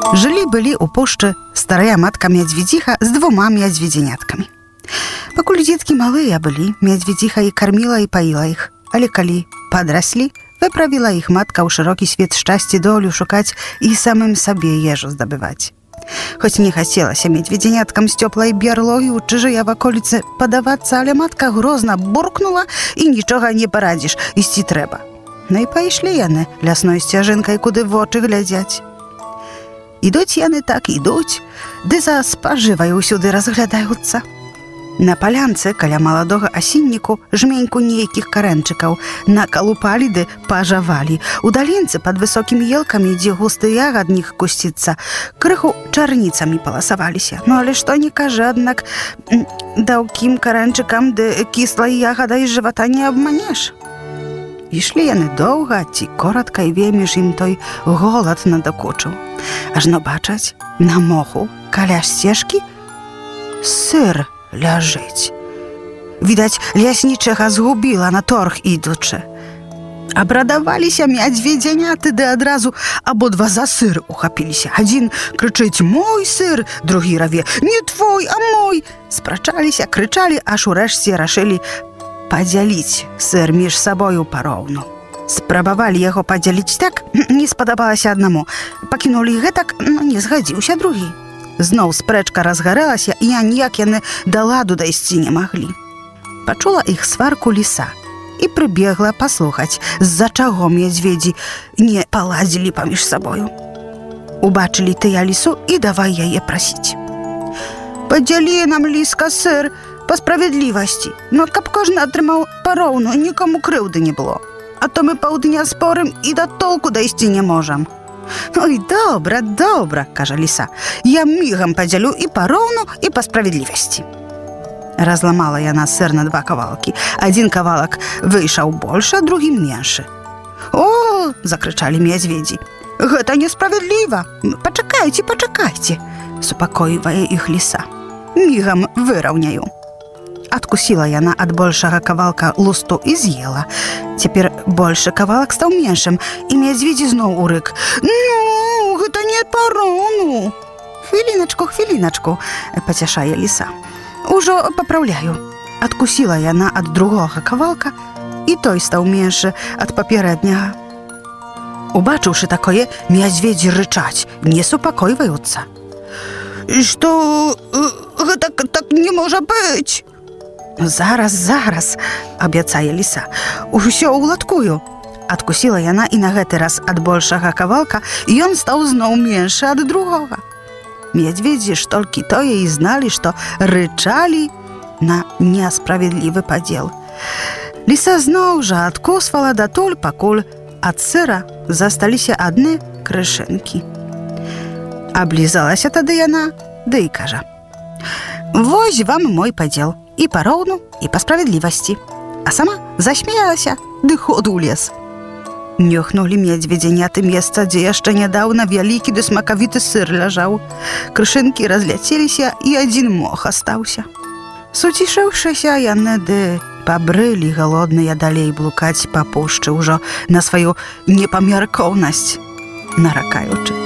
Жылі-былі ў пушчы старая матка мядзведзіха з 2 мядзведзяняткамі. Пакуль дзеткі малыя былі, мядзведзіха і карміла і паіла іх, але калі падраслі, выправіла іх матка ў шырокі свет шчасці долю шукаць і самым сабе ежу здабываць. Хоць не хацелася мядзведзяняткам з цёплай бярлогі ў чужыя ваколіцы падавацца, але матка грозна буркнула і нічога не парадзіш, ісці трэба. Ну і пайшлі яны лясной сцяжынкай, куды вочы глядзяць. Ідуць яны так, ідуць, ды за спажывай усюды разглядаюцца. На палянцы каля маладога асінніку жменьку нейкіх карэнчыкаў накалупалі ды пажавалі. У далінцы пад высокімі елкамі, дзе густы ягаднік кусціцца, крыху чарніцамі паласаваліся. Ну але што не кажа, аднак даўкім карэнчыкам ды кіслай ягадай з жывата не абманеш. Ішлі яны доўга, ці коратка, і вельмі ж ім той голад надакучыў. Ажно бачаць, на моху каля сцежкі сыр ляжыць. Відаць, ляснічага згубіла на торг ідучы. Абрадаваліся мядзведзяняты, ды адразу абодва за сыр ухапіліся. Адзін крычыць: «Мой сыр!», другі раве: «Не твой, а мой!». Спрачаліся, крычалі, аж урэшце рашылі падзяліць сыр між сабою пароўну. Спрабавалі яго падзяліць так, не спадабалася аднаму. Пакінулі гэтак, не згадзіўся другі. Зноў спрэчка разгарэлася, і аніяк яны да ладу дайсці не маглі. Пачула іх сварку ліса і прыбегла паслухаць, з-за чаго мядзведзі не палазілі паміж сабою. Убачылі тыя лісу і давай яе прасіць: «Падзялі нам, ліска, сыр па справядлівасці, но каб кожны атрымаў пароўну, нікому крыўды не было. А то мы паўдня спорым і да толку дайсці не можам». «Ой, добра, добра», – кажа ліса, «я мігам падзялю і пароўну, і па справядлівасці». Разламала яна сыр на 2 кавалкі. Адзін кавалак выйшаў большы, а другі меншы. «О!» – закрычалі мядзведзі. «Гэта несправядліва! Пачакайце, пачакайце!» – супакойвае іх ліса. «Мігам выраўняю». Адкусіла яна ад большага кавалка лусту і з'ела. Цяпер большы кавалак стаў меншым, і мядзведзі зноў урык: «Ну, гэта не пароўну!» «Хвіліначку, хвіліначку», – пацяшае ліса. «Ужо папраўляю». Адкусіла яна ад другога кавалка, і той стаў меншы ад папярэдняга. Убачыўшы такое, мядзведзі рычаць, не супакойваюцца. «Што? Гэта так не можа быць!» «Зараз, зараз», – абяцае ліса, «усё уладкую». Адкусіла яна, і на гэты раз ад большага кавалка ён стаў зноў меншы ад другога. Мядзведзі ж толькі тое і зналі, што рычалі на несправядлівы падзел. Ліса зноў жа адкусвала датуль, пакуль ад сыра засталіся адны крышынкі. Аблізалася тады яна, ды і кажа: «Вось вам мой падзел, і пароўну, і па справядлівасці». А сама засмеялася, ды ходу ў лес. Нюхнулі мядзведзяняты месца, дзе яшчэ нядаўна вялікі ды смакавіты сыр ляжаў. Крышынкі разляцеліся, і адзін мох астаўся. Суцішыўшыся, яны ды пабрылі галодныя далей блукаць па пушчы, ўжо на сваю непамяркоўнасць наракаючы.